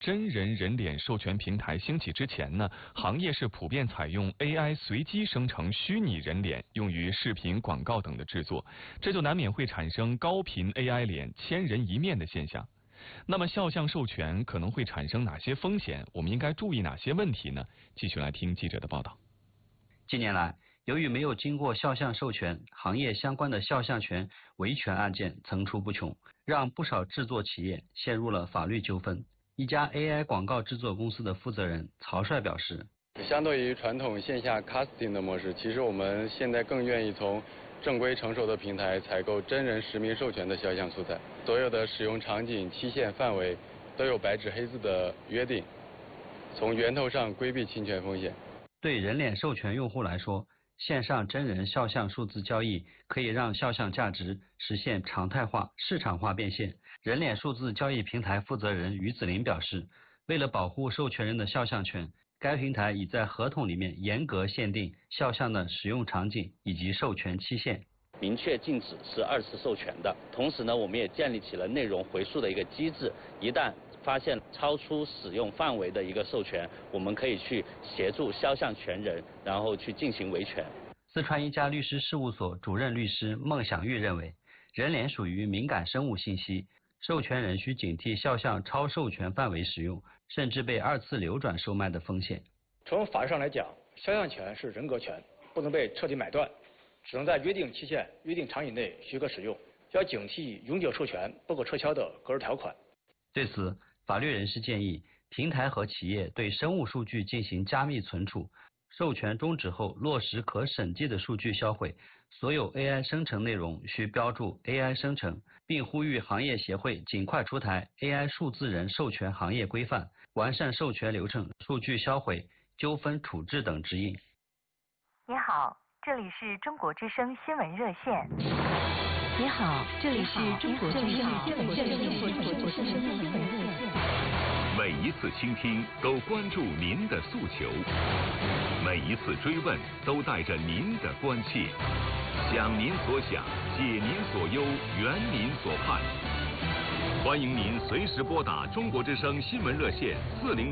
真人人脸授权平台兴起之前呢，行业是普遍采用 AI 随机生成虚拟人脸，用于视频、广告等的制作，这就难免会产生高频 AI 脸千人一面的现象。那么肖像授权可能会产生哪些风险？我们应该注意哪些问题呢？继续来听记者的报道。 近年来，由于没有经过肖像授权，行业相关的肖像权维权案件层出不穷，让不少制作企业陷入了法律纠纷。一家 AI 广告制作公司的负责人曹帅表示， 相对于传统线下 casting 的模式，其实我们现在更愿意从正规成熟的平台采购真人实名授权的肖像素材，所有的使用场景、期限、范围都有白纸黑字的约定，从源头上规避侵权风险。 对人脸授权用户来说，线上真人肖像数字交易可以让肖像价值实现常态化、市场化变现。人脸数字交易平台负责人于子林表示，为了保护授权人的肖像权，该平台已在合同里面严格限定肖像的使用场景以及授权期限， 明确禁止是2次授权的。同时呢，我们也建立起了内容回溯的一个机制，一旦发现超出使用范围的一个授权，我们可以去协助肖像权人，然后去进行维权。 四川一家律师事务所主任律师孟享玉认为，人脸属于敏感生物信息，授权人需警惕肖像超授权范围使用，甚至被2次流转售卖的风险。 从法律上来讲，肖像权是人格权，不能被彻底买断，只能在约定期限、约定场景内许可使用，要警惕永久授权不可撤销的格式条款。 对此，法律人士建议平台和企业对生物数据进行加密存储，授权终止后落实可审计的数据销毁，所有 AI 生成内容需标注 AI 生成，并呼吁行业协会尽快出台 AI 数字人授权行业规范，完善授权流程、数据销毁、纠纷处置等指引。 你好，这里是中国之声新闻热线。 你好，这里是中国之声新闻热线。 每一次倾听都关注您的诉求，每一次追问都带着您的关切，想您所想，解您所忧，圆您所盼。欢迎您随时拨打中国之声新闻热线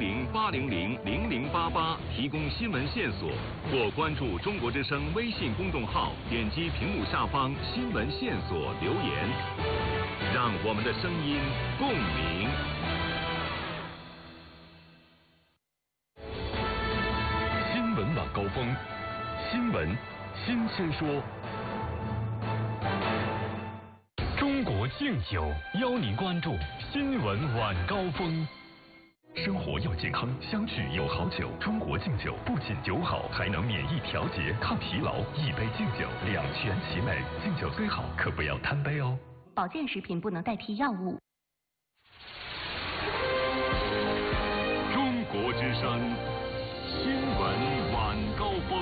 400-800-0088提供新闻线索，或关注中国之声微信公众号，点击屏幕下方新闻线索留言，让我们的声音共鸣。新闻晚高峰，新闻新鲜说。中国敬酒邀您关注新闻晚高峰。生活要健康，相聚有好酒。中国敬酒不仅酒好，还能免疫调节、抗疲劳。一杯敬酒，两全其美。敬酒虽好，可不要贪杯哦。 保健食品不能代替药物。 中国之声新闻晚高峰。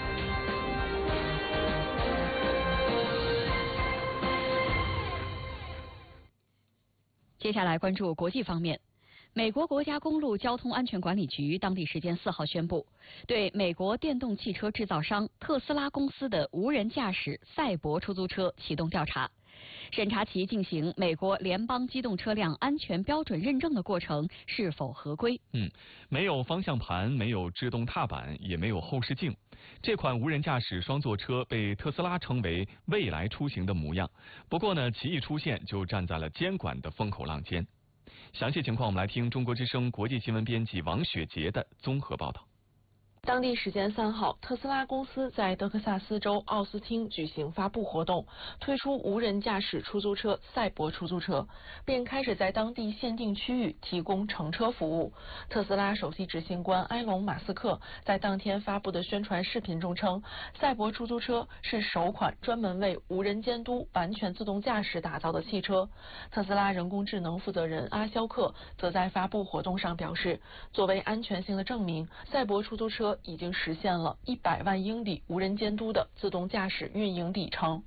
接下来关注国际方面，美国国家公路交通安全管理局当地时间4号宣布，对美国电动汽车制造商特斯拉公司的无人驾驶赛博出租车启动调查，审查其进行美国联邦机动车辆安全标准认证的过程是否合规。 没有方向盘，没有制动踏板，也没有后视镜。这款无人驾驶双座车被特斯拉称为未来出行的模样。不过呢，其一出现就站在了监管的风口浪尖。详细情况我们来听中国之声国际新闻编辑王雪杰的综合报道。 当地时间3号，特斯拉公司在德克萨斯州奥斯汀举行发布活动，推出无人驾驶出租车赛博出租车，并开始在当地限定区域提供乘车服务。特斯拉首席执行官埃隆·马斯克在当天发布的宣传视频中称，赛博出租车是首款专门为无人监督、完全自动驾驶打造的汽车。特斯拉人工智能负责人阿肖克则在发布活动上表示，作为安全性的证明，赛博出租车已经实现了100万英里无人监督的自动驾驶运营里程。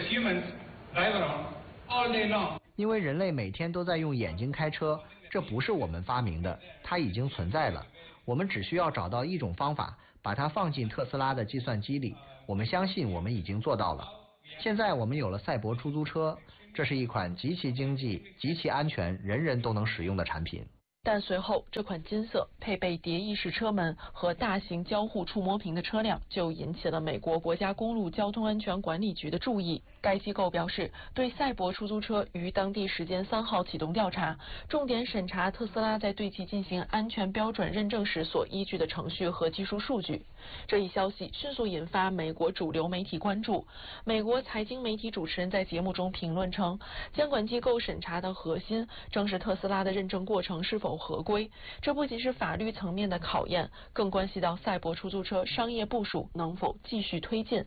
因为人类每天都在用眼睛开车，这不是我们发明的，它已经存在了。我们只需要找到一种方法，把它放进特斯拉的计算机里。我们相信我们已经做到了。现在我们有了赛博出租车，这是一款极其经济、极其安全、人人都能使用的产品。 但随后，这款金色配备蝶翼式车门和大型交互触摸屏的车辆就引起了美国国家公路交通安全管理局的注意。该机构表示，对赛博出租车于当地时间3号启动调查，重点审查特斯拉在对其进行安全标准认证时所依据的程序和技术数据。这一消息迅速引发美国主流媒体关注。美国财经媒体主持人在节目中评论称，监管机构审查的核心正是特斯拉的认证过程是否合规。这不仅是法律层面的考验，更关系到赛博出租车商业部署能否继续推进。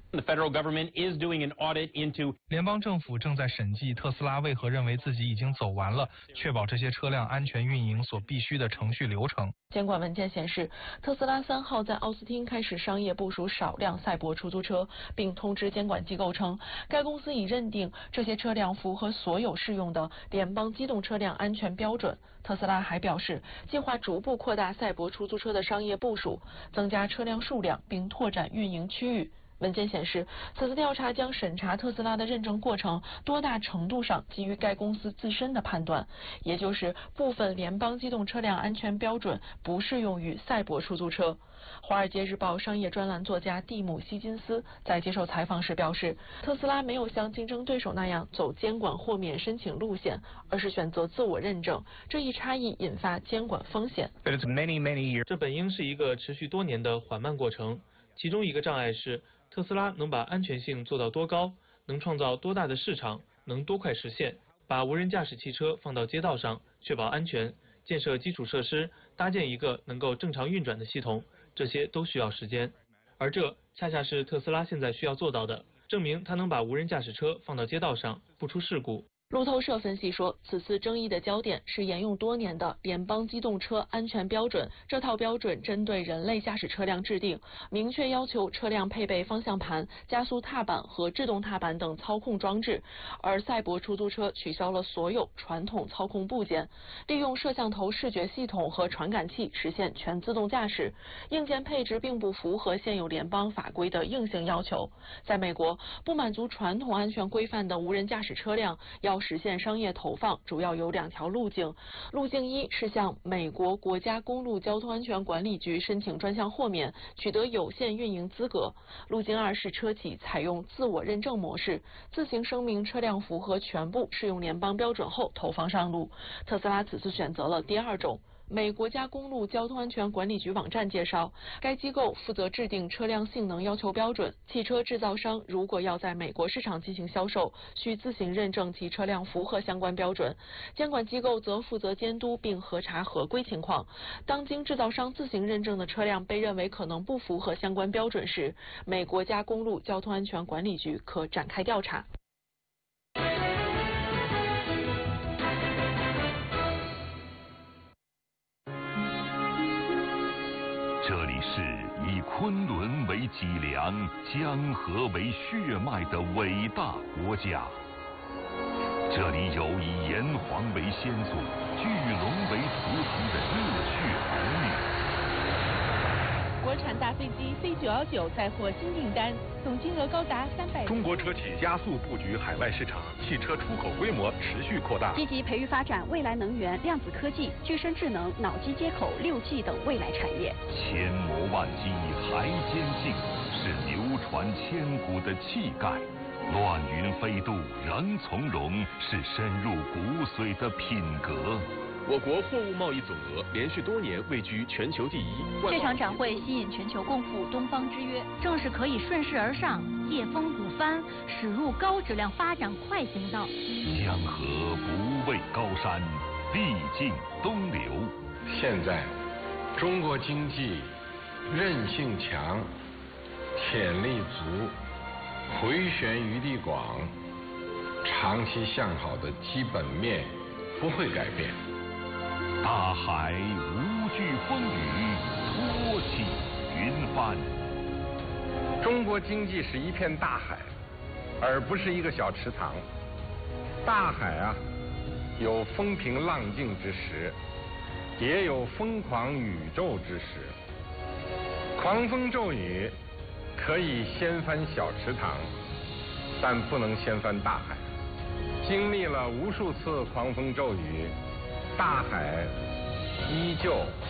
联邦政府正在审计特斯拉为何认为自己已经走完了确保这些车辆安全运营所必须的程序流程。 监管文件显示，特斯拉3号在奥斯汀开始商业部署少量赛博出租车，并通知监管机构称，该公司已认定这些车辆符合所有适用的联邦机动车辆安全标准。特斯拉还表示，计划逐步扩大赛博出租车的商业部署，增加车辆数量，并拓展运营区域。文件显示，此次调查将审查特斯拉的认证过程多大程度上基于该公司自身的判断，也就是部分联邦机动车辆安全标准不适用于赛博出租车。华尔街日报商业专栏作家蒂姆·希金斯在接受采访时表示，特斯拉没有像竞争对手那样走监管豁免申请路线，而是选择自我认证，这一差异引发监管风险。 这本应是一个持续多年的缓慢过程，其中一个障碍是特斯拉能把安全性做到多高，能创造多大的市场，能多快实现，把无人驾驶汽车放到街道上，确保安全，建设基础设施，搭建一个能够正常运转的系统，这些都需要时间。而这恰恰是特斯拉现在需要做到的，证明它能把无人驾驶车放到街道上，不出事故。 路透社分析说，此次争议的焦点是沿用多年的联邦机动车安全标准。这套标准针对人类驾驶车辆制定，明确要求车辆配备方向盘、加速踏板和制动踏板等操控装置。而赛博出租车取消了所有传统操控部件，利用摄像头视觉系统和传感器实现全自动驾驶。硬件配置并不符合现有联邦法规的硬性要求。在美国，不满足传统安全规范的无人驾驶车辆要实现商业投放，主要有2条路径。路径1是向美国国家公路交通安全管理局申请专项豁免，取得有限运营资格。路径2是车企采用自我认证模式，自行声明车辆符合全部适用联邦标准后投放上路。特斯拉此次选择了第2种。美国家公路交通安全管理局网站介绍，该机构负责制定车辆性能要求标准。汽车制造商如果要在美国市场进行销售，需自行认证其车辆符合相关标准。监管机构则负责监督并核查合规情况。当经制造商自行认证的车辆被认为可能不符合相关标准时，美国家公路交通安全管理局可展开调查。 这里是以昆仑为脊梁、江河为血脉的伟大国家。这里有以炎黄为先祖、巨龙为图腾的热血儿女。 国产大飞机 C919 再获新订单，总金额高达300。 中国车企加速布局海外市场，汽车出口规模持续扩大。 积极培育发展未来能源、量子科技、具身智能、脑机接口、6G 等未来产业。 千磨万击还坚劲，是流传千古的气概。乱云飞渡仍从容，是深入骨髓的品格。 我国货物贸易总额连续多年位居全球第一。 这场展会吸引全球共赴东方之约，正是可以顺势而上，借风补帆，驶入高质量发展快行道。 江河不畏高山，必尽东流。 现在，中国经济韧性强，潜力足，回旋余地广，长期向好的基本面不会改变。 大海无惧风雨，托起云帆。 中国经济是一片大海，而不是一个小池塘。大海啊，有风平浪静之时，也有疯狂宇宙之时。狂风骤雨可以掀翻小池塘，但不能掀翻大海。经历了无数次狂风骤雨，大海依旧